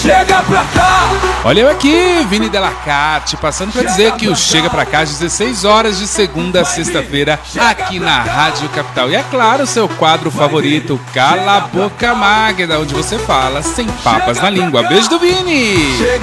Chega pra cá. Olha eu aqui, Vini Delacarte, passando pra dizer que o Chega Pra Cá às 16 horas de segunda a sexta-feira aqui na Rádio Capital. E é claro, seu quadro favorito, Cala a Boca Magda, onde você fala sem papas na língua. Beijo do Vini!